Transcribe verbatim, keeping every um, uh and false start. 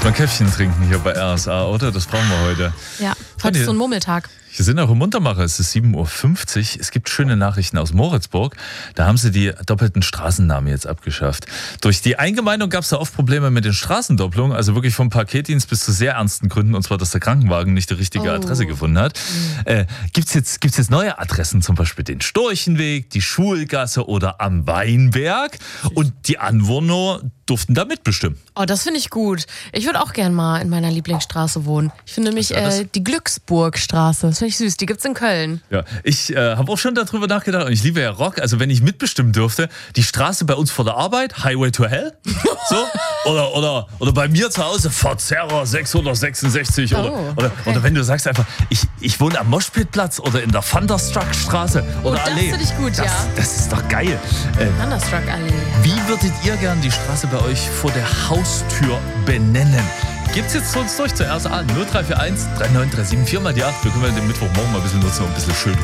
Erstmal Käffchen trinken hier bei R S A, oder? Das brauchen wir heute. Ja, heute ist so ein Murmeltag. Wir sind auch im Muntermacher, es ist sieben Uhr fünfzig. Es gibt schöne Nachrichten aus Moritzburg. Da haben sie die doppelten Straßennamen jetzt abgeschafft. Durch die Eingemeindung gab es da oft Probleme mit den Straßendopplungen, also wirklich vom Paketdienst bis zu sehr ernsten Gründen, und zwar, dass der Krankenwagen nicht die richtige Oh. Adresse gefunden hat. Mhm. Äh, gibt's jetzt, gibt's jetzt neue Adressen, zum Beispiel den Storchenweg, die Schulgasse oder am Weinberg, und die Anwohner durften da mitbestimmen. Oh, das finde ich gut. Ich würde auch gern mal in meiner Lieblingsstraße wohnen. Ich finde nämlich äh, die Glücksburgstraße. Das finde ich süß. Die gibt's in Köln. Ja, ich äh, habe auch schon darüber nachgedacht, und ich liebe ja Rock. Also wenn ich mitbestimmen dürfte, die Straße bei uns vor der Arbeit, Highway to Hell, so, oder, oder, oder bei mir zu Hause, Verzerrer sechshundertsechsundsechzig, oder, Oh, oder, okay. oder wenn du sagst einfach, ich, ich wohne am Moschpitplatz oder in der Thunderstruck-Straße oder das Allee. finde ich gut, das, ja. Das ist doch geil. Äh, Thunderstruck Allee. wie würdet ihr gern die Straße bei euch vor der Haustür benennen? Gibt's jetzt zu uns durch zur R S A null drei vier eins drei neun drei sieben vier mal die acht. Wir können den Mittwochmorgen mal ein bisschen nutzen und ein bisschen schön